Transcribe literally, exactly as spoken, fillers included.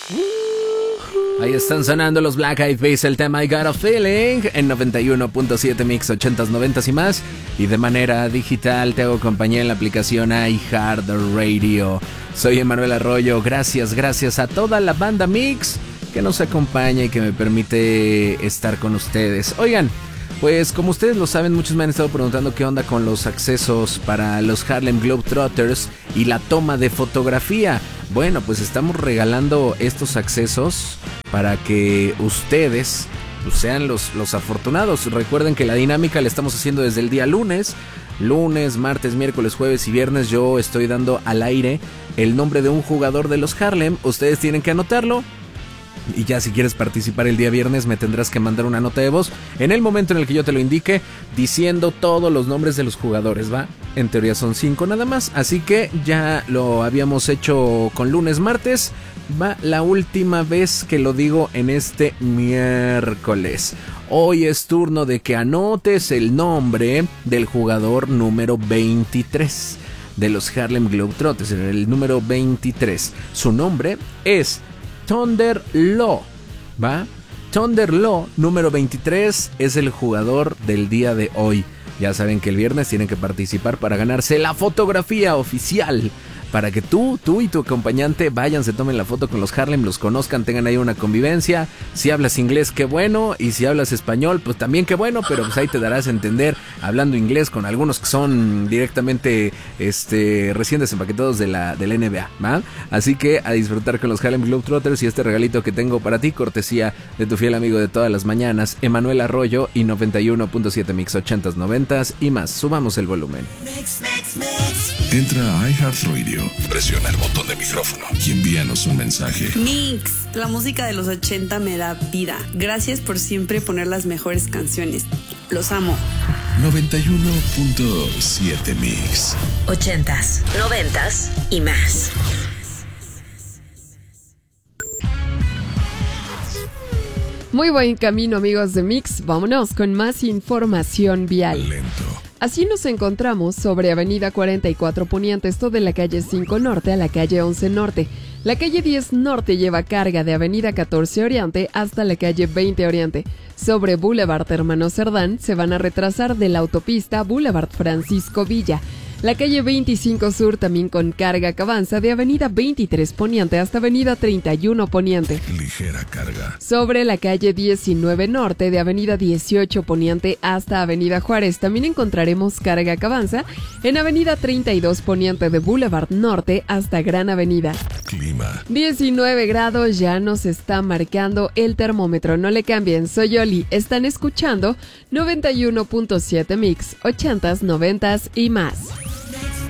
Ahí están sonando los Black Eyed Peas, el tema I Got a Feeling en noventa y uno punto siete Mix ochentas, noventas y más. Y de manera digital te hago compañía en la aplicación iHeartRadio. Soy Emanuel Arroyo, gracias, gracias a toda la banda Mix que nos acompaña y que me permite estar con ustedes. Oigan, pues como ustedes lo saben, muchos me han estado preguntando qué onda con los accesos para los Harlem Globetrotters y la toma de fotografía. Bueno, pues estamos regalando estos accesos para que ustedes pues, sean los, los afortunados. Recuerden que la dinámica la estamos haciendo desde el día lunes. Lunes, martes, miércoles, jueves y viernes yo estoy dando al aire el nombre de un jugador de los Harlem. Ustedes tienen que anotarlo. Y ya si quieres participar el día viernes me tendrás que mandar una nota de voz en el momento en el que yo te lo indique, diciendo todos los nombres de los jugadores, ¿va? En teoría son cinco nada más, así que ya lo habíamos hecho con lunes, martes. Va la última vez que lo digo en este miércoles. Hoy es turno de que anotes el nombre del jugador número veintitrés de los Harlem Globetrotters, el número veintitrés. Su nombre es Thunder Law, ¿va? Thunder Law, número veintitrés, es el jugador del día de hoy. Ya saben que el viernes tienen que participar para ganarse la fotografía oficial. Para que tú, tú y tu acompañante vayan, se tomen la foto con los Harlem, los conozcan, tengan ahí una convivencia. Si hablas inglés, qué bueno. Y si hablas español, pues también qué bueno. Pero pues ahí te darás a entender hablando inglés con algunos que son directamente este, recién desempaquetados de la, de la N B A, ¿va? Así que a disfrutar con los Harlem Globetrotters y este regalito que tengo para ti, cortesía de tu fiel amigo de todas las mañanas, Emanuel Arroyo, y noventa y uno punto siete Mix ochentas, noventas y más. Subamos el volumen. Mix, mix, mix. Entra a iHeartRadio, presiona el botón de micrófono y envíanos un mensaje. Mix, la música de los ochenta me da vida. Gracias por siempre poner las mejores canciones. Los amo. noventa y uno punto siete Mix. Ochentas, noventas y más. Muy buen camino, amigos de Mix. Vámonos con más información vial. Lento. Así nos encontramos sobre Avenida cuarenta y cuatro Poniente, esto de la calle cinco Norte a la calle once Norte. La calle diez Norte lleva carga de Avenida catorce Oriente hasta la calle veinte Oriente. Sobre Boulevard Hermano Cerdán se van a retrasar de la autopista Boulevard Francisco Villa. La calle veinticinco Sur también con carga que avanza de Avenida veintitrés Poniente hasta Avenida treinta y uno Poniente. Ligera carga. Sobre la calle diecinueve Norte de Avenida dieciocho Poniente hasta Avenida Juárez también encontraremos carga que avanza en Avenida treinta y dos Poniente de Boulevard Norte hasta Gran Avenida. Clima. diecinueve grados ya nos está marcando el termómetro. No le cambien, soy Yoli. Están escuchando noventa y uno punto siete Mix, ochentas, noventas y más.